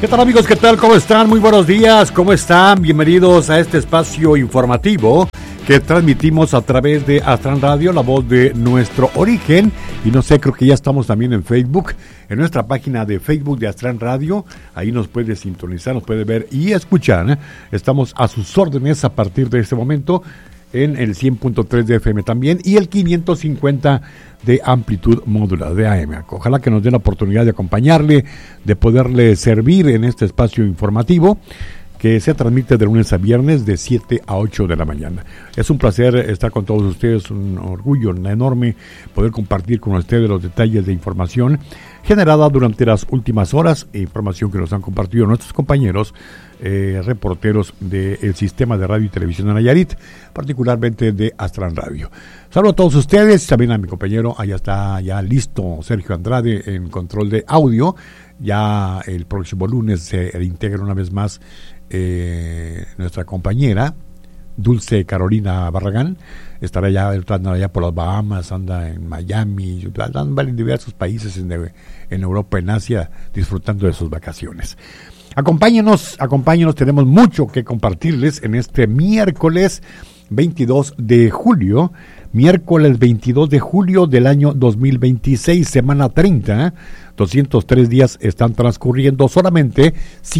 ¿Qué tal, amigos? ¿Qué tal? ¿Cómo están? Muy buenos días. ¿Cómo están? Bienvenidos a este espacio informativo que transmitimos a través de Astran Radio, la voz de nuestro origen. Y no sé, creo que ya estamos también en Facebook, en nuestra página de Facebook de Astran Radio. Ahí nos puede sintonizar, nos puede ver y escuchar. Estamos a sus órdenes a partir de este momento en el 100.3 de FM también y el 550 de amplitud modulada de AM. Ojalá que nos den la oportunidad de acompañarle, de poderle servir en este espacio informativo que se transmite de lunes a viernes de 7 a 8 de la mañana. Es un placer estar con todos ustedes, un orgullo enorme poder compartir con ustedes los detalles de información generada durante las últimas horas, información que nos han compartido nuestros compañeros reporteros del sistema de radio y televisión de Nayarit, particularmente de Astran Radio. Saludo a todos ustedes, también a mi compañero, allá está ya listo Sergio Andrade en control de audio. Ya el próximo lunes se integra una vez más nuestra compañera Dulce Carolina Barragán. Estará allá por las Bahamas, anda en Miami, anda en diversos países en Europa, en Asia, disfrutando de sus vacaciones. Acompáñenos, tenemos mucho que compartirles en este miércoles 22 de julio, miércoles 22 de julio del año 2026, semana 30, 203 días están transcurriendo, solamente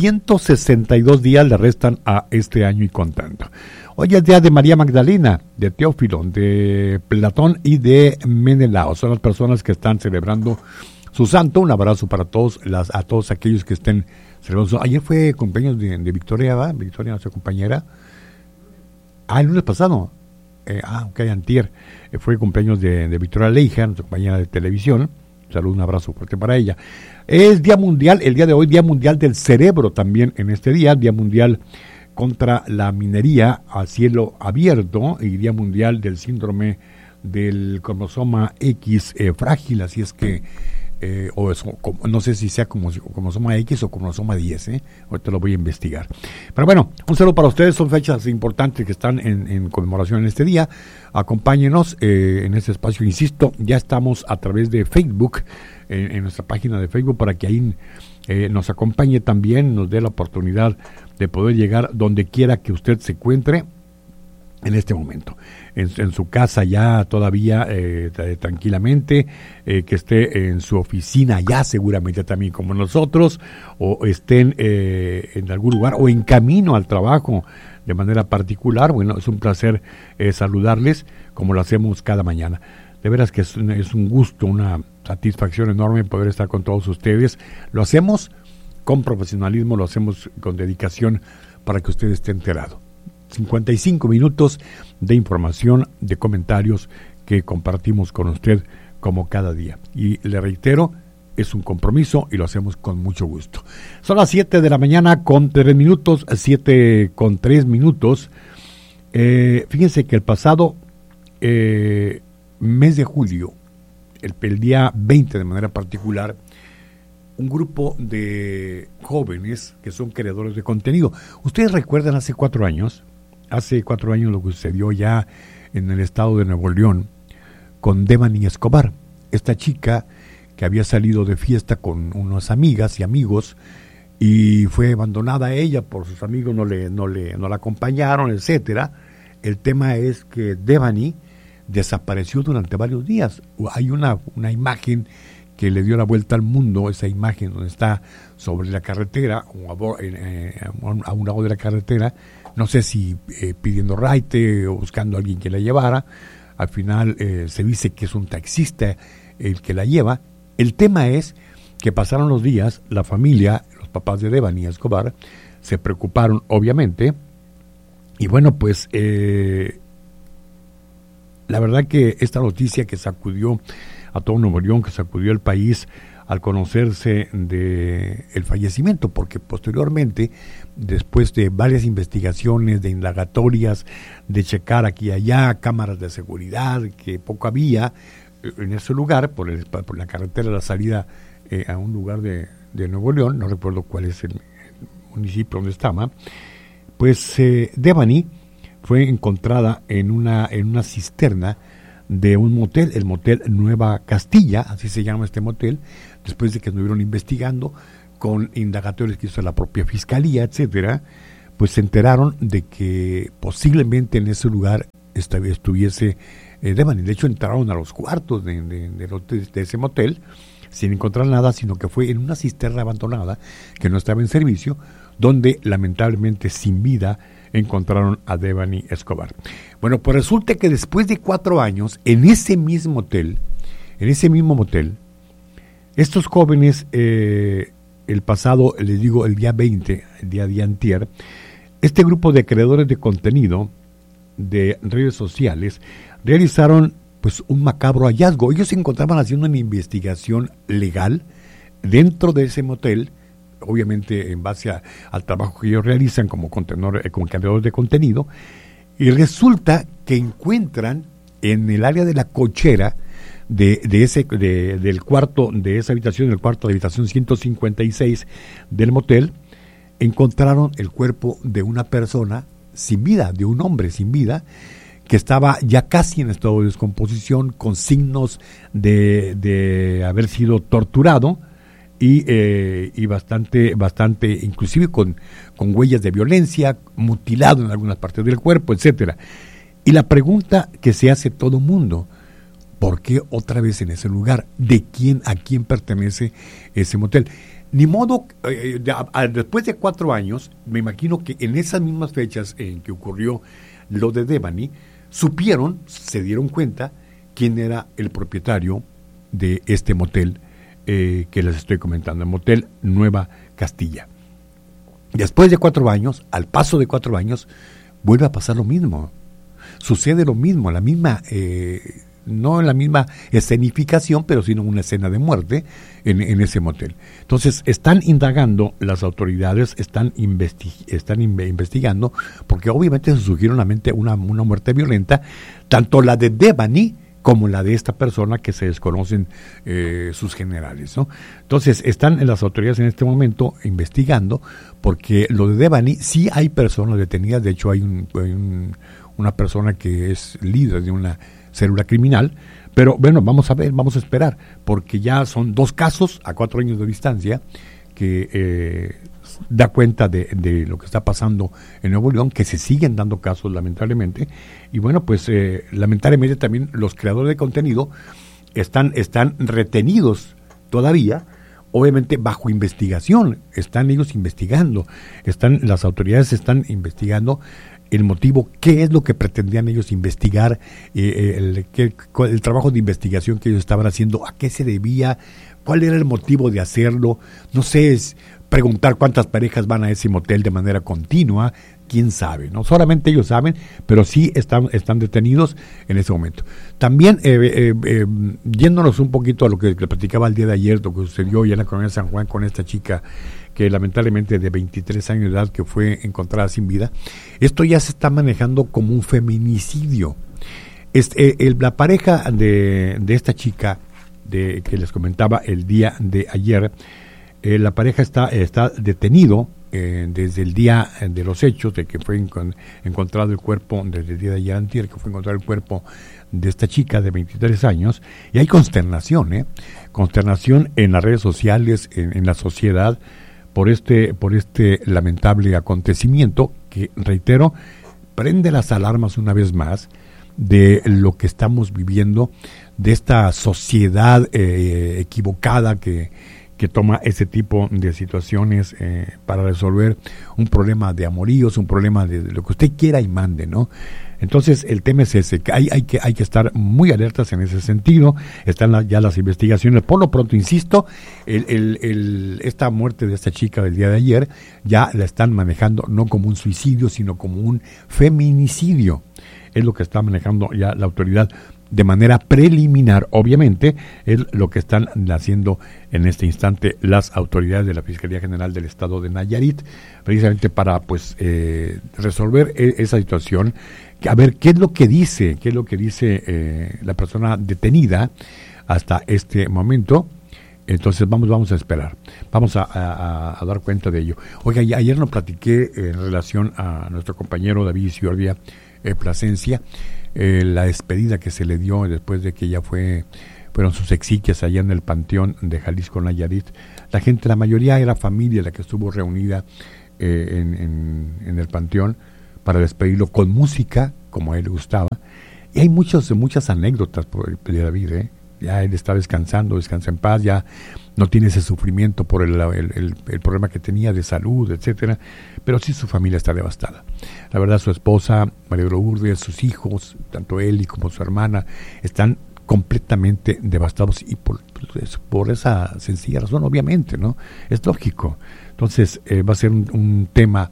162 días le restan a este año y contando. Hoy es día de María Magdalena, de Teófilo, de Platón y de Menelao, son las personas que están celebrando su santo. Un abrazo para todos, a todos aquellos que estén celebrando. Ayer fue cumpleaños de Victoria, ¿va? Victoria, nuestra compañera. El lunes pasado. Antier. Fue cumpleaños de Victoria Leija, nuestra compañera de televisión. Saludos, un abrazo fuerte para ella. Es día mundial, el día de hoy, día mundial del cerebro también en este día mundial contra la minería a cielo abierto y día mundial del síndrome del cromosoma X frágil, así es que no sé si sea como cromosoma X o cromosoma 10, ahorita lo voy a investigar. Pero bueno, un saludo para ustedes, son fechas importantes que están en conmemoración en este día. Acompáñenos en este espacio, insisto, ya estamos a través de Facebook, en nuestra página de Facebook, para que ahí nos acompañe también, nos dé la oportunidad de poder llegar donde quiera que usted se encuentre en este momento, en su casa ya todavía tranquilamente, que esté en su oficina ya seguramente también como nosotros, o estén en algún lugar o en camino al trabajo de manera particular. Bueno, es un placer saludarles como lo hacemos cada mañana. De veras que es un gusto, una satisfacción enorme poder estar con todos ustedes. Lo hacemos con profesionalismo, lo hacemos con dedicación para que usted esté enterado. 55 minutos de información, de comentarios que compartimos con usted como cada día. Y le reitero, es un compromiso y lo hacemos con mucho gusto. Son las 7 de la mañana con 3 minutos, 7 con 3 minutos. Fíjense que el pasado mes de julio, el día 20 de manera particular, un grupo de jóvenes que son creadores de contenido. ¿Ustedes recuerdan hace 4 años? Hace 4 años lo que sucedió ya en el estado de Nuevo León con Devani Escobar, esta chica que había salido de fiesta con unas amigas y amigos y fue abandonada ella por sus amigos, no la acompañaron, etcétera. El tema es que Devani desapareció durante varios días. Hay una imagen que le dio la vuelta al mundo, esa imagen donde está sobre la carretera o a un lado de la carretera, no sé si pidiendo raite o buscando a alguien que la llevara. Al final se dice que es un taxista el que la lleva. El tema es que pasaron los días, la familia, los papás de Devani Escobar, se preocuparon obviamente, y bueno, pues la verdad que esta noticia que sacudió a todo Nuevo León, que sacudió el país al conocerse de el fallecimiento, porque posteriormente, después de varias investigaciones, de indagatorias, de checar aquí y allá, cámaras de seguridad, que poco había en ese lugar, por la carretera de la salida a un lugar de Nuevo León, no recuerdo cuál es el municipio donde estaba, pues Devani fue encontrada en una cisterna de un motel, el motel Nueva Castilla, así se llama este motel, después de que estuvieron investigando con indagatorios que hizo la propia fiscalía, etcétera, pues se enteraron de que posiblemente en ese lugar estuviese Devani. De hecho, entraron a los cuartos de ese motel sin encontrar nada, sino que fue en una cisterna abandonada que no estaba en servicio, donde lamentablemente sin vida encontraron a Devani Escobar. Bueno, pues resulta que después de 4 años, en ese mismo motel, estos jóvenes, el pasado, les digo, el día 20, el día de antier, este grupo de creadores de contenido de redes sociales realizaron pues un macabro hallazgo. Ellos se encontraban haciendo una investigación legal dentro de ese motel, obviamente en base al trabajo que ellos realizan como creadores de contenido, y resulta que encuentran en el área de la cochera del cuarto, de esa habitación, el cuarto de habitación 156 del motel, encontraron el cuerpo de una persona sin vida, de un hombre sin vida, que estaba ya casi en estado de descomposición, con signos de haber sido torturado y bastante, inclusive con huellas de violencia, mutilado en algunas partes del cuerpo, etcétera. Y la pregunta que se hace todo mundo: ¿por qué otra vez en ese lugar? ¿A quién pertenece ese motel? Ni modo, después de 4 años, me imagino que en esas mismas fechas en que ocurrió lo de Devani, se dieron cuenta quién era el propietario de este motel que les estoy comentando, el Motel Nueva Castilla. Después de 4 años, al paso de 4 años, vuelve a pasar lo mismo. Sucede lo mismo, no en la misma escenificación, pero sino una escena de muerte en ese motel. Entonces, están indagando las autoridades, están investigando, porque obviamente se sugiere una muerte violenta, tanto la de Devani como la de esta persona que se desconocen sus generales, ¿no? Entonces, están las autoridades en este momento investigando, porque lo de Devani sí hay personas detenidas. De hecho, hay una persona que es líder de una célula criminal, pero bueno, vamos a esperar, porque ya son 2 casos a 4 años de distancia que da cuenta de lo que está pasando en Nuevo León, que se siguen dando casos lamentablemente, y bueno, pues lamentablemente también los creadores de contenido están retenidos todavía, obviamente bajo investigación. Están ellos investigando, las autoridades están investigando el motivo, qué es lo que pretendían ellos investigar, el trabajo de investigación que ellos estaban haciendo, a qué se debía, cuál era el motivo de hacerlo. No sé, es preguntar cuántas parejas van a ese motel de manera continua, quién sabe, ¿no? Solamente ellos saben, pero sí están detenidos en ese momento. También, yéndonos un poquito a lo que platicaba el día de ayer, lo que sucedió ya en la colonia de San Juan con esta chica que lamentablemente de 23 años de edad, que fue encontrada sin vida, esto ya se está manejando como un feminicidio. La pareja de esta chica que les comentaba el día de ayer, la pareja está detenido desde el día de los hechos, de que fue encontrado el cuerpo, desde el día de ayer antier, que fue encontrado el cuerpo de esta chica de 23 años, y hay consternación en las redes sociales, en la sociedad, por este lamentable acontecimiento que, reitero, prende las alarmas una vez más de lo que estamos viviendo, de esta sociedad equivocada que toma ese tipo de situaciones para resolver un problema de amoríos, un problema de lo que usted quiera y mande, ¿no? Entonces, el tema es ese, que hay que estar muy alertas en ese sentido. Están ya las investigaciones. Por lo pronto, insisto, esta muerte de esta chica del día de ayer ya la están manejando no como un suicidio, sino como un feminicidio. Es lo que está manejando ya la autoridad de manera preliminar. Obviamente es lo que están haciendo en este instante las autoridades de la Fiscalía General del Estado de Nayarit, precisamente para resolver esa situación, a ver qué es lo que dice la persona detenida hasta este momento. Entonces vamos a esperar, vamos a dar cuenta de ello. Oiga, ayer nos platiqué en relación a nuestro compañero David Ciordia Plasencia, la despedida que se le dio después de que ella fue fueron sus exequias allá en el Panteón de Jalisco, Nayarit. La gente, la mayoría era familia la que estuvo reunida en el Panteón para despedirlo con música, como a él le gustaba. Y hay muchas anécdotas de David, Ya él está descansando, descansa en paz, ya no tiene ese sufrimiento por el problema que tenía de salud, etcétera, pero sí su familia está devastada. La verdad, su esposa, María Lourdes, sus hijos, tanto él y como su hermana, están completamente devastados, y por esa sencilla razón, obviamente, ¿no? Es lógico. Entonces, va a ser un tema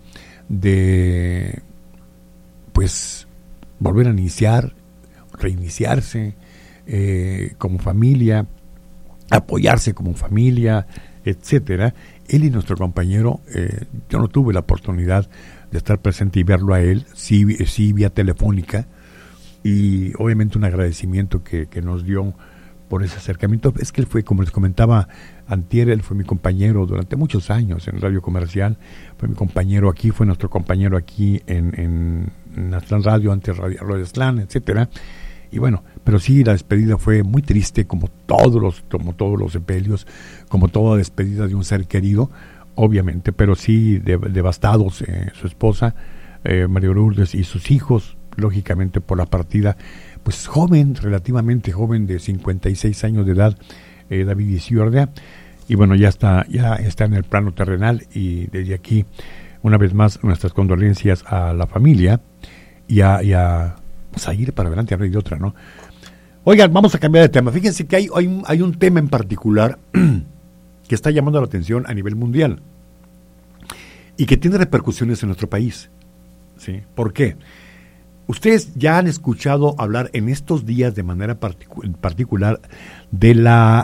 de, pues, volver a iniciar, reiniciarse como familia, apoyarse como familia, etcétera. Él y nuestro compañero, yo no tuve la oportunidad de estar presente y verlo a él, sí vía telefónica, y obviamente un agradecimiento que nos dio por ese acercamiento. Es que él fue, como les comentaba antier, él fue mi compañero durante muchos años en Radio Comercial, fue mi compañero aquí, fue nuestro compañero aquí en Aztlán Radio, antes Radio Aztlán, etcétera. Y bueno, pero sí, la despedida fue muy triste, como todos los sepelios, como toda despedida de un ser querido, obviamente, pero sí devastados, su esposa, María Lourdes, y sus hijos, lógicamente, por la partida, pues joven, relativamente joven, de 56 años de edad, David Isiordia. Y bueno, ya está en el plano terrenal, y desde aquí, una vez más, nuestras condolencias a la familia y a ir para adelante, a reír de otra, ¿no? Oigan, vamos a cambiar de tema. Fíjense que hay un tema en particular que está llamando la atención a nivel mundial y que tiene repercusiones en nuestro país, ¿sí? ¿Por qué? Ustedes ya han escuchado hablar en estos días de manera particular de la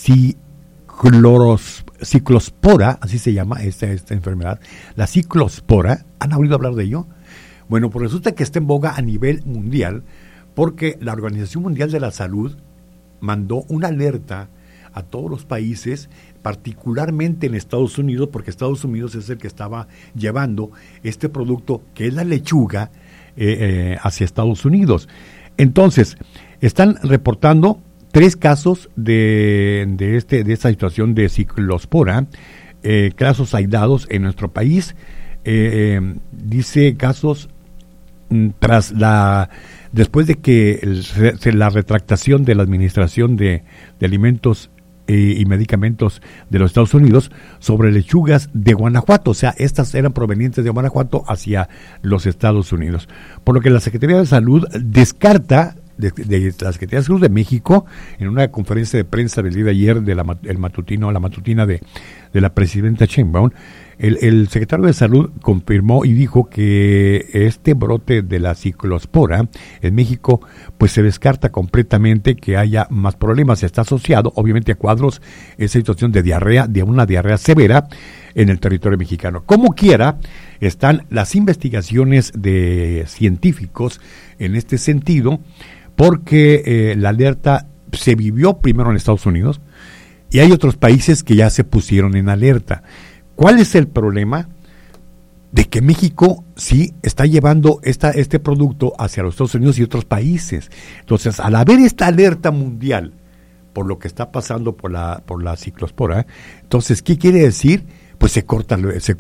ciclospora, así se llama esta enfermedad, la ciclospora. ¿Han oído hablar de ello? Bueno, pues resulta que está en boga a nivel mundial, porque la Organización Mundial de la Salud mandó una alerta a todos los países, particularmente en Estados Unidos, porque Estados Unidos es el que estaba llevando este producto, que es la lechuga, hacia Estados Unidos. Entonces, están reportando 3 casos de esta situación de ciclospora, casos aislados en nuestro país. Dice casos después de que la retractación de la Administración de Alimentos y Medicamentos de los Estados Unidos sobre lechugas de Guanajuato. O sea, estas eran provenientes de Guanajuato hacia los Estados Unidos. Por lo que la Secretaría de Salud descarta, de la Secretaría de Salud de México, en una conferencia de prensa del día de ayer, la matutina de la presidenta Sheinbaum, el secretario de Salud confirmó y dijo que este brote de la ciclospora en México, pues se descarta completamente que haya más problemas. Está asociado, obviamente, a cuadros, esa situación de diarrea, de una diarrea severa en el territorio mexicano. Como quiera, están las investigaciones de científicos en este sentido, porque la alerta se vivió primero en Estados Unidos y hay otros países que ya se pusieron en alerta. ¿Cuál es el problema? De que México sí está llevando este producto hacia los Estados Unidos y otros países. Entonces, al haber esta alerta mundial por lo que está pasando por la ciclospora, entonces, ¿qué quiere decir? Pues se corta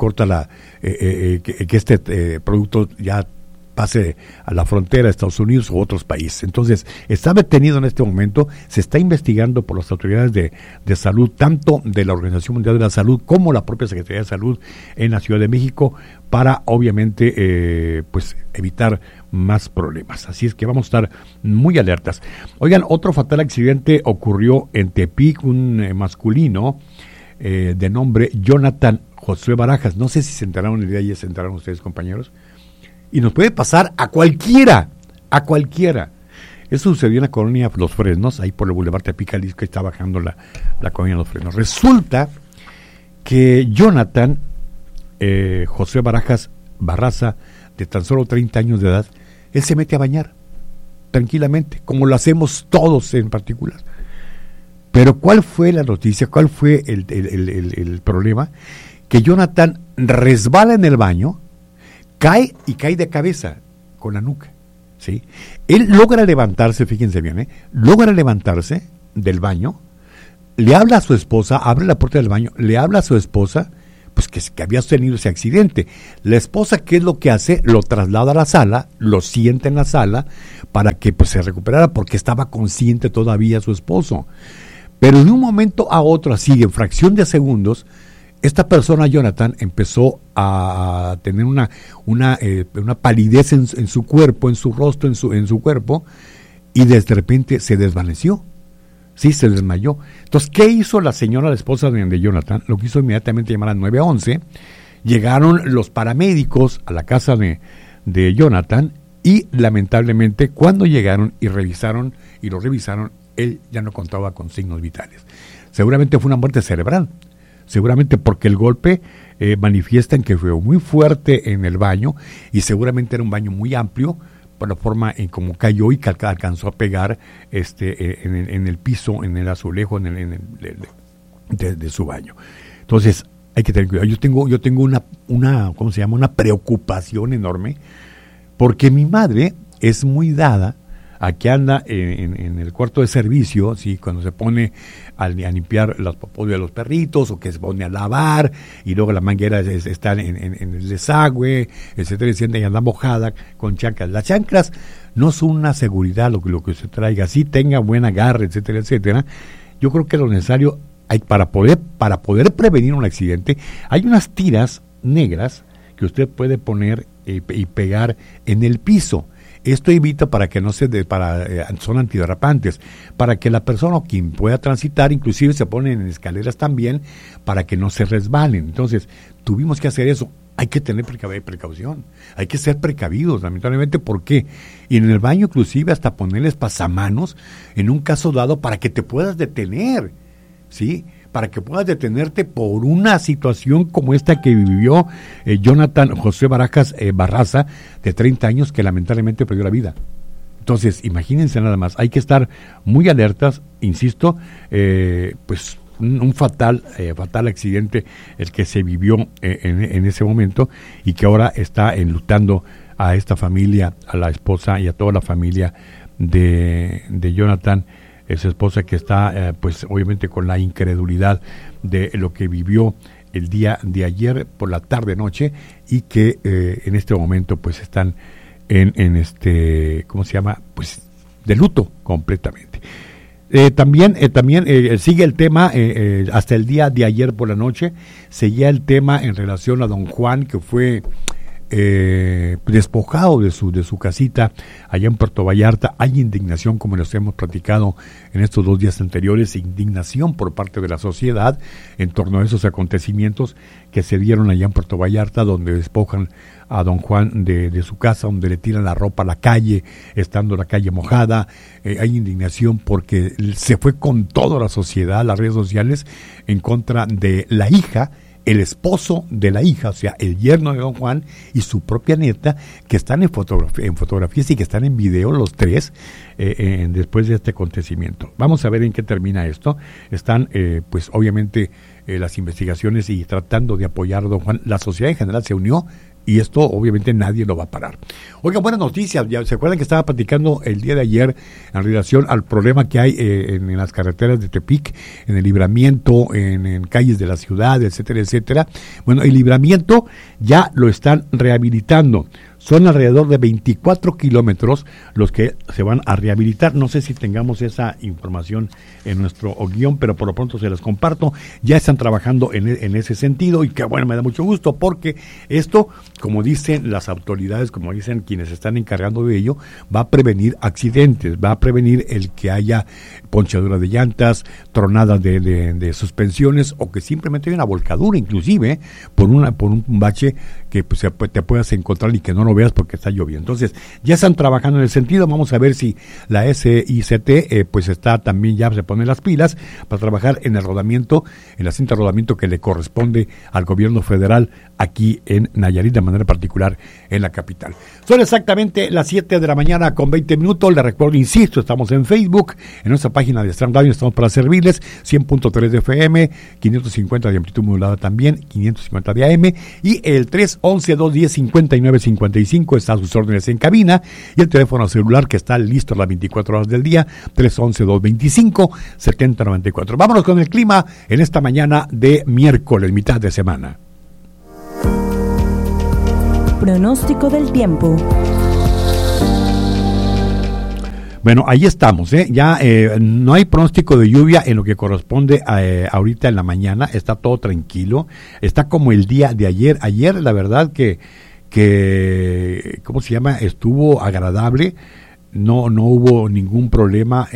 que este producto ya pase a la frontera de Estados Unidos u otros países. Entonces, está detenido en este momento, se está investigando por las autoridades de salud, tanto de la Organización Mundial de la Salud como la propia Secretaría de Salud en la Ciudad de México, para obviamente pues evitar más problemas. Así es que vamos a estar muy alertas. Oigan, otro fatal accidente ocurrió en Tepic, un masculino de nombre Jonathan Josué Barajas. No sé si se enteraron el día de ayer, se enteraron ustedes, compañeros. Y nos puede pasar a cualquiera. Eso sucedió en la colonia Los Fresnos, ahí por el Boulevard Tepic, Jalisco, que está bajando la colonia Los Fresnos. Resulta que Jonathan José Barajas Barraza, de tan solo 30 años de edad, él se mete a bañar tranquilamente, como lo hacemos todos en particular. Pero ¿cuál fue la noticia? ¿Cuál fue el problema? Que Jonathan resbala en el baño, cae de cabeza con la nuca, ¿sí? Él logra levantarse, fíjense bien, logra levantarse, del baño, le habla a su esposa, abre la puerta del baño, le habla a su esposa, pues que había tenido ese accidente. La esposa, ¿qué es lo que hace? Lo traslada a la sala, lo sienta en la sala para que pues se recuperara, porque estaba consciente todavía su esposo. Pero de un momento a otro, así en fracción de segundos, esta persona, Jonathan, empezó a tener una palidez en su cuerpo, en su rostro, en su cuerpo, y de repente se desvaneció. Sí, se desmayó. Entonces, ¿qué hizo la señora, la esposa de Jonathan? Lo que hizo inmediatamente llamar al 911. Llegaron los paramédicos a la casa de Jonathan y, lamentablemente, cuando llegaron y lo revisaron, él ya no contaba con signos vitales. Seguramente fue una muerte cerebral. Seguramente porque el golpe manifiestan que fue muy fuerte en el baño y seguramente era un baño muy amplio, por la forma en cómo cayó y que alcanzó a pegar en el piso, en el azulejo de su baño. Entonces, hay que tener cuidado. Yo tengo una ¿cómo se llama? Una preocupación enorme, porque mi madre es muy dada a que anda en el cuarto de servicio, ¿sí? Cuando se pone a limpiar las popos de los perritos, o que se pone a lavar, y luego la manguera está en el desagüe, etcétera, etcétera, y anda mojada con chanclas. Las chanclas no son una seguridad lo que usted traiga, sí tenga buen agarre, etcétera, etcétera. Yo creo que lo necesario para poder prevenir un accidente, hay unas tiras negras que usted puede poner y pegar en el piso. Esto evita para que no son antiderrapantes, para que la persona o quien pueda transitar, inclusive se ponen en escaleras también, para que no se resbalen. Entonces, tuvimos que hacer eso. Hay que tener precaución, hay que ser precavidos, lamentablemente. ¿Por qué? Y en el baño, inclusive, hasta ponerles pasamanos, en un caso dado, para que te puedas detener, ¿sí? Para que puedas detenerte por una situación como esta que vivió Jonathan José Barajas Barraza, de 30 años, que lamentablemente perdió la vida. Entonces, imagínense nada más, hay que estar muy alertas, insisto, pues un fatal accidente el que se vivió en ese momento, y que ahora está enlutando a esta familia, a la esposa y a toda la familia de Jonathan, esa esposa que está pues obviamente con la incredulidad de lo que vivió el día de ayer por la tarde-noche, y que en este momento pues están en ¿cómo se llama? Pues de luto completamente. También sigue el tema, hasta el día de ayer por la noche, seguía el tema en relación a don Juan, que fue despojado de su casita allá en Puerto Vallarta. Hay indignación, como les hemos platicado en estos 2 días anteriores, indignación por parte de la sociedad en torno a esos acontecimientos que se dieron allá en Puerto Vallarta, donde despojan a don Juan de su casa, donde le tiran la ropa a la calle, estando la calle mojada. Hay indignación porque se fue con toda la sociedad, las redes sociales, en contra de la hija, el esposo de la hija, o sea, el yerno de don Juan y su propia nieta, que están en fotografías y que están en video los tres después de este acontecimiento. Vamos a ver en qué termina esto. Están, pues obviamente, las investigaciones y tratando de apoyar a don Juan. La sociedad en general se unió, y esto obviamente nadie lo va a parar. Oigan, buenas noticias. Ya se acuerdan que estaba platicando el día de ayer en relación al problema que hay en las carreteras de Tepic, en el Libramiento, en calles de la ciudad, etcétera, etcétera. Bueno, el Libramiento ya lo están rehabilitando. Son alrededor de 24 kilómetros los que se van a rehabilitar. No sé si tengamos esa información en nuestro guión, pero por lo pronto se las comparto. Ya están trabajando en ese sentido, y que bueno, me da mucho gusto, porque esto, como dicen las autoridades, como dicen quienes están encargando de ello, va a prevenir accidentes, va a prevenir el que haya ponchaduras de llantas, tronadas de suspensiones, o que simplemente hay una volcadura, inclusive por un bache que pues, te puedas encontrar y que no lo veas porque está lloviendo. Entonces, ya están trabajando en el sentido. Vamos a ver si la SICT pues está también, ya se pone las pilas para trabajar en el rodamiento, en la cinta de rodamiento que le corresponde al gobierno federal aquí en Nayarit, de manera particular en la capital. Son exactamente las 7 de la mañana con 20 minutos. Les recuerdo, insisto, estamos en Facebook, en nuestra página de Strand Radio, estamos para servirles, 100.3 de FM, 550 de amplitud modulada también, 550 de AM, y el 311-210-5955. 55 está a sus órdenes en cabina, y el teléfono celular que está listo las 24 horas del día, 311-225-7094. Vámonos con el clima en esta mañana de miércoles, mitad de semana. Pronóstico del tiempo. Bueno, ahí estamos, ya no hay pronóstico de lluvia en lo que corresponde a ahorita en la mañana, está todo tranquilo, está como el día de ayer. Ayer la verdad que ¿cómo se llama? Estuvo agradable, no hubo ningún problema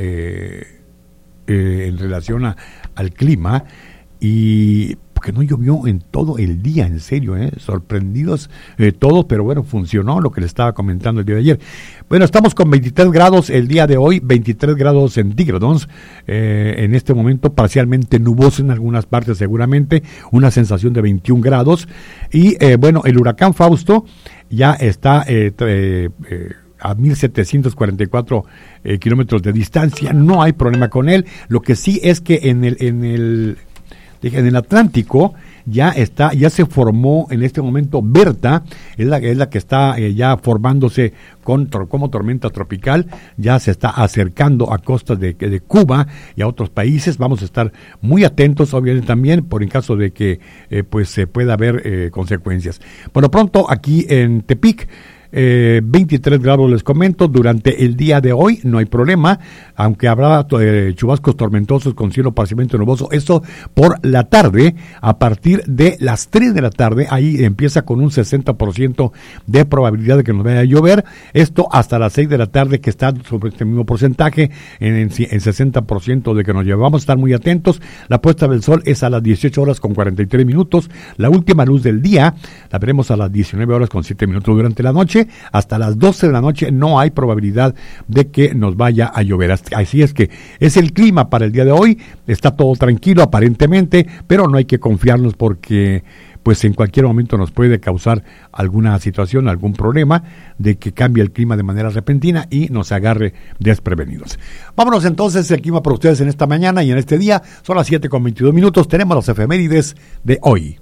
en relación al clima, y porque no llovió en todo el día, en serio, sorprendidos todos, pero bueno, funcionó lo que les estaba comentando el día de ayer. Bueno, estamos con 23 grados el día de hoy, 23 grados centígrados, en este momento parcialmente nuboso en algunas partes seguramente, una sensación de 21 grados, y bueno, el huracán Fausto ya está a 1,744 kilómetros de distancia, no hay problema con él. Lo que sí es que en el Atlántico ya se formó en este momento Berta, es la que está ya formándose como tormenta tropical, ya se está acercando a costas de Cuba y a otros países. Vamos a estar muy atentos, obviamente, también por en caso de que pues se pueda haber consecuencias. Por lo pronto, aquí en Tepic, 23 grados les comento, durante el día de hoy no hay problema, aunque habrá chubascos tormentosos con cielo parcialmente nuboso, eso por la tarde, a partir de las 3 de la tarde, ahí empieza con un 60% de probabilidad de que nos vaya a llover, esto hasta las 6 de la tarde, que está sobre este mismo porcentaje, en 60% de que nos lleve. Vamos a estar muy atentos. La puesta del sol es a las 18 horas con 43 minutos, la última luz del día la veremos a las 19 horas con 7 minutos durante la noche. Hasta las 12 de la noche no hay probabilidad de que nos vaya a llover. Así es que es el clima para el día de hoy. Está todo tranquilo aparentemente, pero no hay que confiarnos porque pues en cualquier momento nos puede causar alguna situación, algún problema de que cambie el clima de manera repentina y nos agarre desprevenidos. Vámonos entonces, el clima para ustedes en esta mañana y en este día. Son las 7:22 minutos. Tenemos las efemérides de hoy.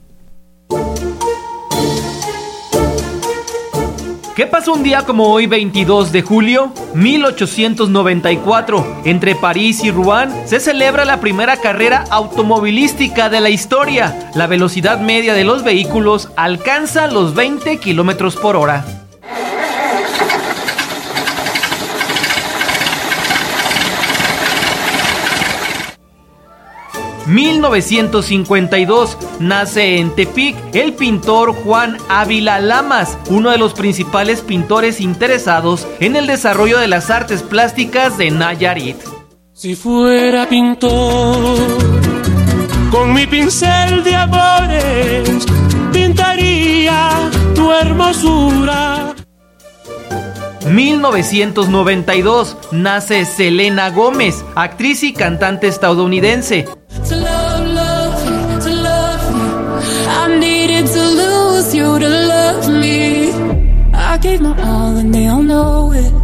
¿Qué pasó un día como hoy, 22 de julio? 1894, entre París y Rouen, se celebra la primera carrera automovilística de la historia. La velocidad media de los vehículos alcanza los 20 kilómetros por hora. 1952, nace en Tepic el pintor Juan Ávila Lamas, uno de los principales pintores interesados en el desarrollo de las artes plásticas de Nayarit. Si fuera pintor, con mi pincel de amores, pintaría tu hermosura. 1992, nace Selena Gómez, actriz y cantante estadounidense. To love you, I needed to lose you to love me. I gave my all and they all know it.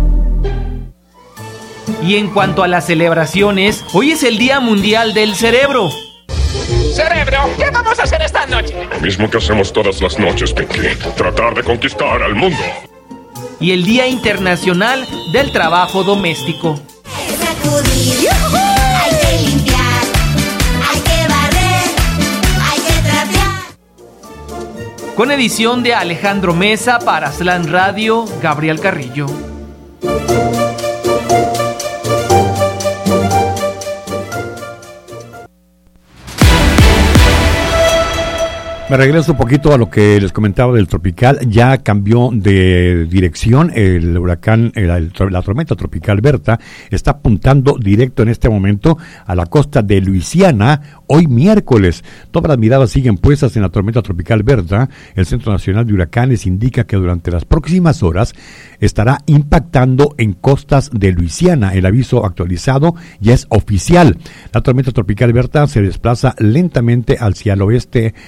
Y en cuanto a las celebraciones, hoy es el Día Mundial del Cerebro. Cerebro, ¿qué vamos a hacer esta noche? Lo mismo que hacemos todas las noches, Pinky. Tratar de conquistar al mundo. Y el Día Internacional del Trabajo Doméstico. Sacudir, hay que limpiar, hay que barrer, hay que trapear. Con edición de Alejandro Mesa para Slant Radio, Gabriel Carrillo. Me regreso un poquito a lo que les comentaba del tropical. Ya cambió de dirección el huracán, la tormenta tropical Berta está apuntando directo en este momento a la costa de Luisiana, hoy miércoles. Todas las miradas siguen puestas en la tormenta tropical Berta. El Centro Nacional de Huracanes indica que durante las próximas horas estará impactando en costas de Luisiana. El aviso actualizado ya es oficial. La tormenta tropical Berta se desplaza lentamente hacia el oeste a solo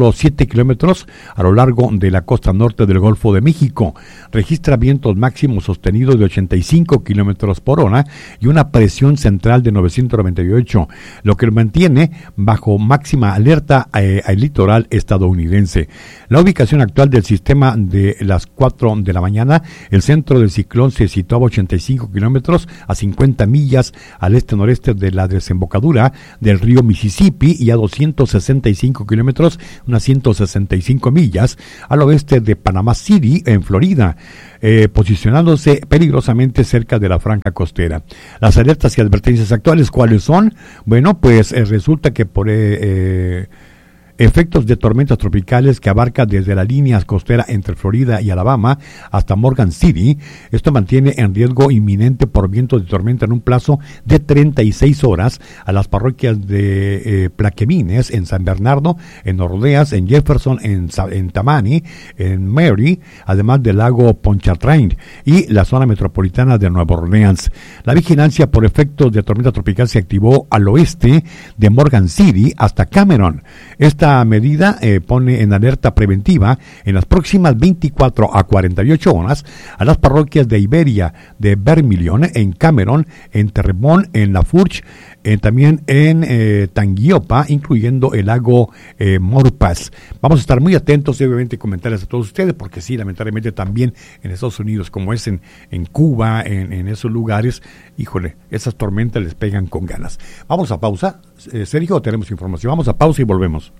7 kilómetros a lo largo de la costa norte del Golfo de México. Registra vientos máximos sostenidos de 85 kilómetros por hora y una presión central de 998, lo que lo mantiene bajo máxima alerta al litoral estadounidense. La ubicación actual del sistema de las 4 de la mañana, el centro del ciclón se situaba a 85 kilómetros a 50 millas al este-noreste de la desembocadura del río Mississippi y a 265 kilómetros, unas 165 millas, al oeste de Panama City, en Florida, posicionándose peligrosamente cerca de la franja costera. Las alertas y advertencias actuales, ¿cuáles son? Bueno, pues resulta que por efectos de tormentas tropicales que abarca desde la línea costera entre Florida y Alabama hasta Morgan City. Esto mantiene en riesgo inminente por vientos de tormenta en un plazo de 36 horas a las parroquias de Plaquemines, en San Bernardo, en Orleans, en Jefferson, en Tammany, en Mary, además del lago Pontchartrain y la zona metropolitana de Nueva Orleans. La vigilancia por efectos de tormenta tropical se activó al oeste de Morgan City hasta Cameron. Esta medida pone en alerta preventiva en las próximas 24 a 48 horas a las parroquias de Iberia, de Vermilion, en Cameron, en Terrebonne, en Lafourche, también en Tanguiopa, incluyendo el lago Maupas. Vamos a estar muy atentos y obviamente comentarles a todos ustedes, porque sí, lamentablemente también en Estados Unidos, como es en Cuba, en esos lugares, híjole, esas tormentas les pegan con ganas. Vamos a pausa. Sergio, tenemos información. Vamos a pausa y volvemos.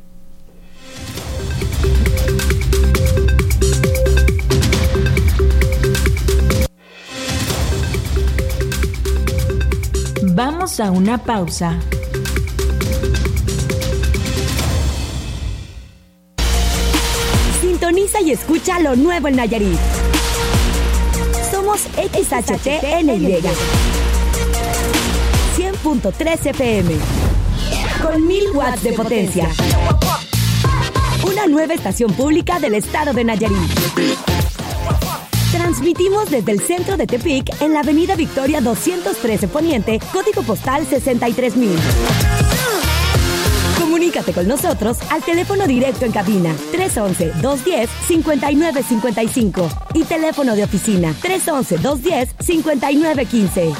Vamos a una pausa. Sintoniza y escucha lo nuevo en Nayarit. Somos XHTNY 100.3 FM con 1000 watts de potencia. Una nueva estación pública del estado de Nayarit. Transmitimos desde el centro de Tepic en la avenida Victoria 213 Poniente, código postal 63000. Comunícate con nosotros al teléfono directo en cabina 311-210-5955 y teléfono de oficina 311-210-5915.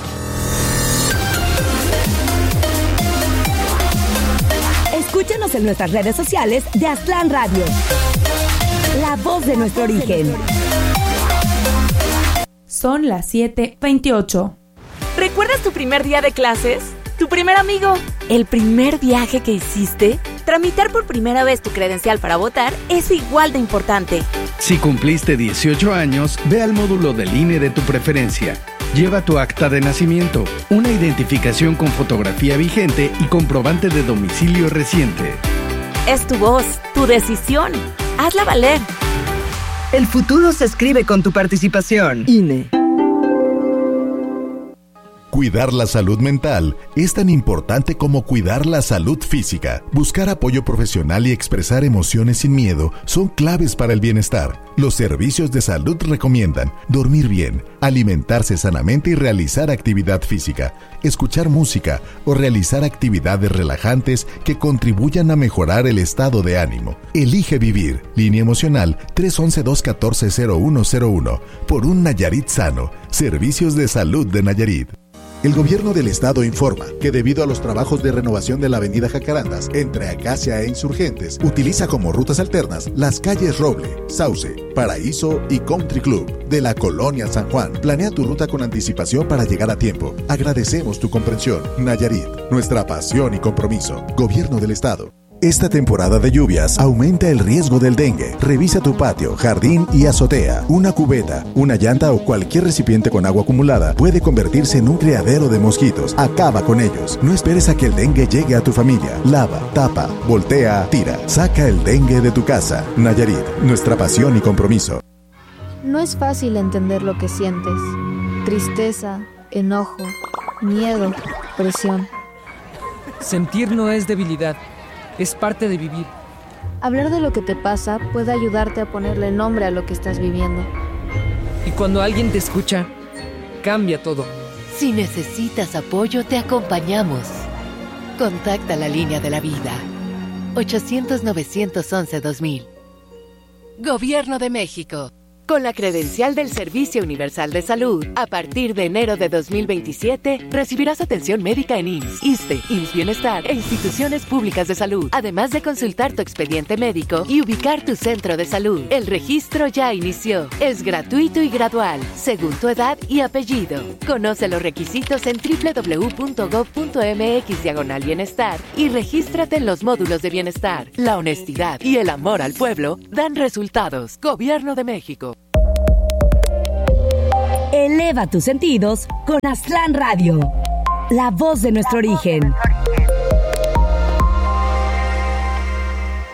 Escúchanos en nuestras redes sociales de Aztlán Radio. La voz de nuestro origen. Son las 7:28. ¿Recuerdas tu primer día de clases? ¿Tu primer amigo? ¿El primer viaje que hiciste? Tramitar por primera vez tu credencial para votar es igual de importante. Si cumpliste 18 años, ve al módulo del INE de tu preferencia. Lleva tu acta de nacimiento, una identificación con fotografía vigente y comprobante de domicilio reciente. Es tu voz, tu decisión. Hazla valer. El futuro se escribe con tu participación. INE. Cuidar la salud mental es tan importante como cuidar la salud física. Buscar apoyo profesional y expresar emociones sin miedo son claves para el bienestar. Los servicios de salud recomiendan dormir bien, alimentarse sanamente y realizar actividad física, escuchar música o realizar actividades relajantes que contribuyan a mejorar el estado de ánimo. Elige vivir. Línea emocional 311-214-0101. Por un Nayarit sano. Servicios de Salud de Nayarit. El gobierno del estado informa que debido a los trabajos de renovación de la avenida Jacarandas entre Acacia e Insurgentes, utiliza como rutas alternas las calles Roble, Sauce, Paraíso y Country Club de la Colonia San Juan. Planea tu ruta con anticipación para llegar a tiempo. Agradecemos tu comprensión. Nayarit, nuestra pasión y compromiso. Gobierno del estado. Esta temporada de lluvias aumenta el riesgo del dengue. Revisa tu patio, jardín y azotea. Una cubeta, una llanta o cualquier recipiente con agua acumulada puede convertirse en un criadero de mosquitos. Acaba con ellos. No esperes a que el dengue llegue a tu familia. Lava, tapa, voltea, tira. Saca el dengue de tu casa. Nayarit, nuestra pasión y compromiso. No es fácil entender lo que sientes. Tristeza, enojo, miedo, presión. Sentir no es debilidad. Es parte de vivir. Hablar de lo que te pasa puede ayudarte a ponerle nombre a lo que estás viviendo. Y cuando alguien te escucha, cambia todo. Si necesitas apoyo, te acompañamos. Contacta la línea de la vida. 800-911-2000. Gobierno de México. Con la credencial del Servicio Universal de Salud, a partir de enero de 2027, recibirás atención médica en IMSS, ISSSTE, IMSS Bienestar e instituciones públicas de salud, además de consultar tu expediente médico y ubicar tu centro de salud. El registro ya inició. Es gratuito y gradual, según tu edad y apellido. Conoce los requisitos en www.gov.mx/bienestar y regístrate en los módulos de bienestar. La honestidad y el amor al pueblo dan resultados. Gobierno de México. Eleva tus sentidos con Aztlán Radio, la voz de nuestro origen.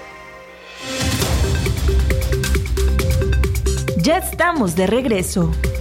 Ya estamos de regreso.